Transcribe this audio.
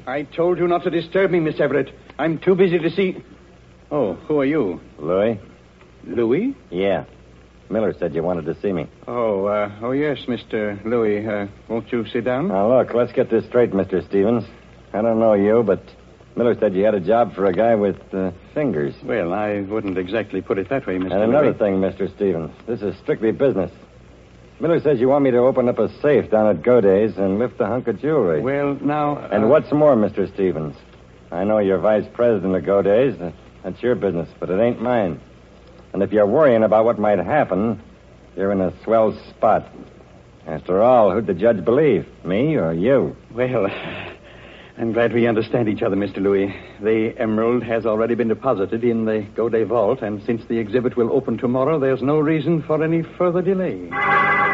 I told you not to disturb me, Miss Everett. I'm too busy to see... Oh, who are you? Louis? Louis? Yeah. Miller said you wanted to see me. Oh, yes, Mr. Louis. Won't you sit down? Now, look, let's get this straight, Mr. Stevens. I don't know you, but Miller said you had a job for a guy with fingers. Well, I wouldn't exactly put it that way, Mr. And another Louis. thing, Mr. Stevens. This is strictly business. Miller says you want me to open up a safe down at Goday's and lift a hunk of jewelry. Well, now... And what's more, Mr. Stevens, I know you're vice president of Goday's. That's your business, but it ain't mine. And if you're worrying about what might happen, you're in a swell spot. After all, who'd the judge believe, me or you? Well, I'm glad we understand each other, Mr. Louis. The emerald has already been deposited in the Goday vault, and since the exhibit will open tomorrow, there's no reason for any further delay.